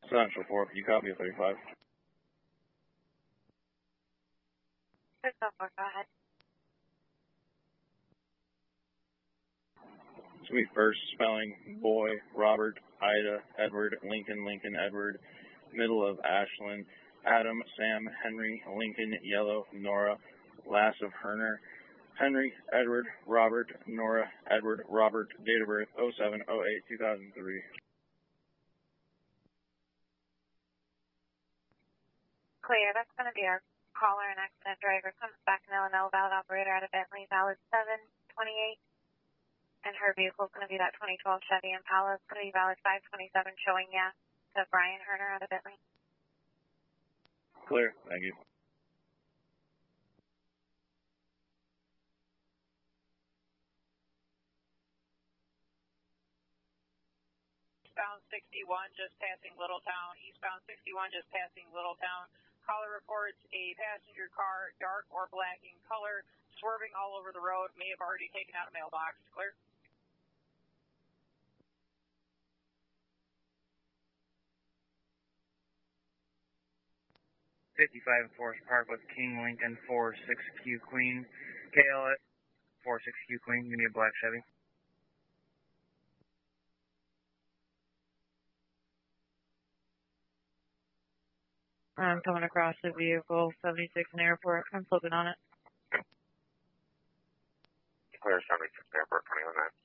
Central 4, you copy a 35. Central 4, go ahead. Sweet first spelling, boy, Robert, Ida, Edward, Lincoln, Lincoln, Edward, middle of Ashland, Adam, Sam, Henry, Lincoln, Yellow, Nora, last of Herner, Henry, Edward, Robert, Nora, Edward, Robert, date of birth 07/08/2003. Clear, that's going to be our caller and accident driver. Comes back now, an valid operator out of Bentley, valid 7/28. And her vehicle is going to be that 2012 Chevy Impala. It's going to be valid 5/27, showing yes to Brian Herner out of Bentley. Clear, thank you. Eastbound 61, just passing Littletown. Eastbound 61, just passing Littletown. Caller reports a passenger car, dark or black in color, swerving all over the road. May have already taken out a mailbox. Clear. 55 Forest Park with King Lincoln 46Q Queen. KL at 46Q Queen, you need a black Chevy. I'm coming across the vehicle, 76 in airport. I'm flipping on it. Clear 76 airport, 21 9.